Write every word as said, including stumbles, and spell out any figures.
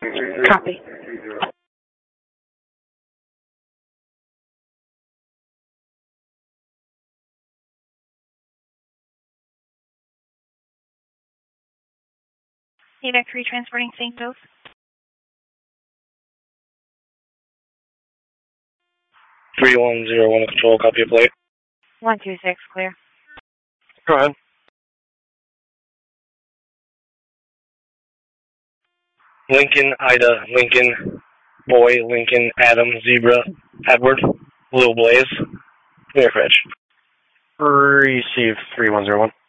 Copy. AVAC three transporting Saint Joseph. three one zero one control, copy your plate. one two six, clear. Go ahead. Lincoln, Ida, Lincoln, Boy, Lincoln, Adam, Zebra, Edward, Little Blaze. Clear, Fridge. Receive three one zero one.